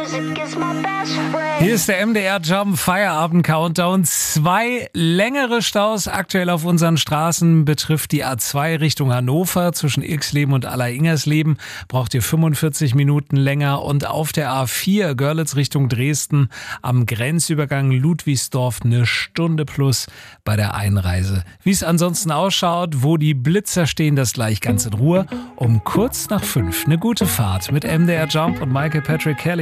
Hier ist der MDR Jump Feierabend Countdown. 2 längere Staus aktuell auf unseren Straßen. Betrifft die A2 Richtung Hannover zwischen Irxleben und Allersingersleben. Braucht ihr 45 Minuten länger. Und auf der A4 Görlitz Richtung Dresden am Grenzübergang Ludwigsdorf 1 Stunde plus bei der Einreise. Wie es ansonsten ausschaut, wo die Blitzer stehen, das gleich ganz in Ruhe. Um kurz nach 5 eine gute Fahrt mit MDR Jump und Michael Patrick Kelly.